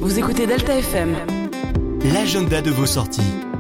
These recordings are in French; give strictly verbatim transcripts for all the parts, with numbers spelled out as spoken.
Vous écoutez Delta F M. L'agenda de vos sorties.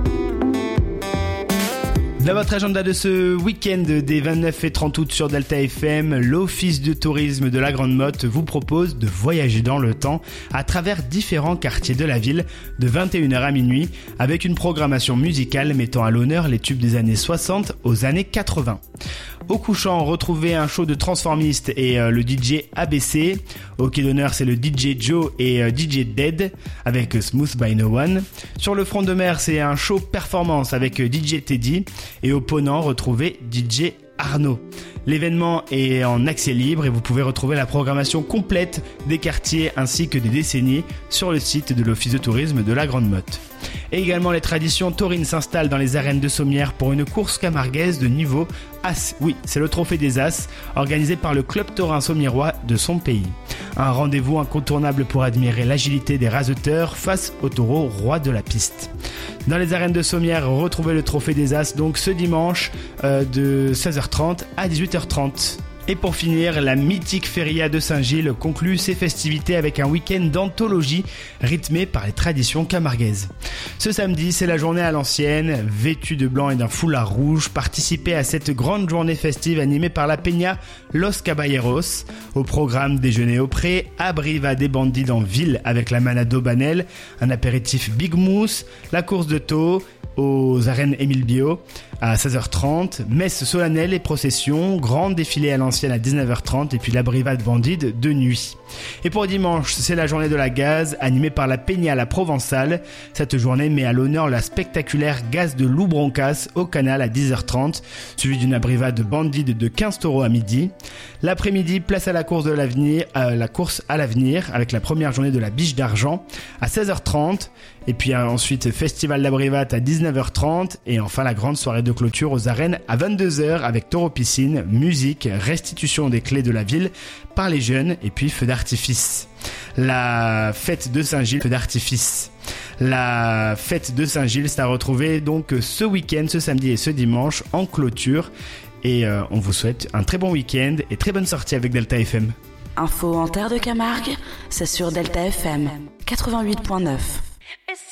Dans votre agenda de ce week-end des vingt-neuf et trente août sur Delta F M, l'Office de tourisme de la Grande Motte vous propose de voyager dans le temps à travers différents quartiers de la ville de vingt et une heures à minuit avec une programmation musicale mettant à l'honneur les tubes des années soixante aux années quatre-vingts. Au couchant, retrouvez un show de transformistes et euh, le D J A B C. Au quai d'honneur, c'est le D J Joe et euh, D J Dead avec Smooth by No One. Sur le front de mer, c'est un show performance avec euh, D J Teddy. Et au Ponant, retrouvez D J Arnaud. L'événement est en accès libre et vous pouvez retrouver la programmation complète des quartiers ainsi que des décennies sur le site de l'Office de tourisme de la Grande Motte. Et également, les traditions taurines s'installent dans les arènes de Sommières pour une course camarguaise de niveau As. Oui, c'est le trophée des As, organisé par le club taurin sommiérois de son pays. Un rendez-vous incontournable pour admirer l'agilité des raseteurs face au taureau roi de la piste. Dans les arènes de Sommières, retrouvez le trophée des As donc ce dimanche euh, de seize heures trente à dix-huit heures trente. Et pour finir, la mythique Feria de Saint-Gilles conclut ses festivités avec un week-end d'anthologie rythmé par les traditions camarguaises. Ce samedi, c'est la journée à l'ancienne, vêtue de blanc et d'un foulard rouge, participez à cette grande journée festive animée par la Peña Los Caballeros. Au programme, déjeuner au pré, abriva des bandits en ville avec la Manado Banel, un apéritif Big Mousse, la course de taux aux arènes Émile Bio à seize heures trente, messe solennelle et procession, grand défilé à l'ancienne à dix-neuf heures trente et puis la brivade bandide de nuit. Et pour dimanche, c'est la journée de la gaz animée par la Peña La Provençale. Cette journée met à l'honneur la spectaculaire gaz de Loubroncas au canal à dix heures trente, suivi d'une brivade bandide de quinze taureaux à midi. L'après-midi, place à la course de l'avenir, à la course à l'avenir avec la première journée de la biche d'argent à seize heures trente. Et puis ensuite, festival de la brivade à dix-neuf heures trente et enfin la grande soirée de clôture aux arènes à vingt-deux heures avec taureau piscine, musique, restitution des clés de la ville par les jeunes et puis feu d'artifice. La fête de Saint-Gilles, feu d'artifice. La fête de Saint-Gilles, c'est à retrouver donc ce week-end, ce samedi et ce dimanche en clôture. Et euh, on vous souhaite un très bon week-end et très bonne sortie avec Delta F M. Info en terre de Camargue, c'est sur Delta F M quatre-vingt-huit virgule neuf. It's